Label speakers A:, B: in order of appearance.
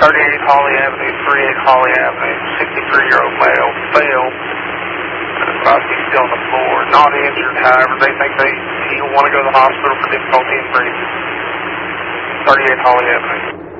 A: 38 Holly Avenue, 38 Holly Avenue, 63-year-old male, fell. Advised he's still on the floor, not injured, however, they think he'll want to go to the hospital for difficulty in breathing. 38 Holly Avenue.